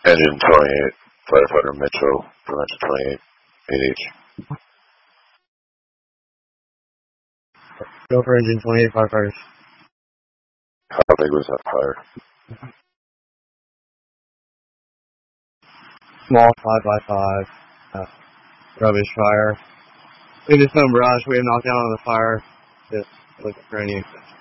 Engine 28, firefighter Mitchell, prevention 28, 8H. Go for engine 28 firefighters. How big was that fire? Small 5x5. Rubbish fire. We just found barrage. We had knocked down on the fire. Just look for any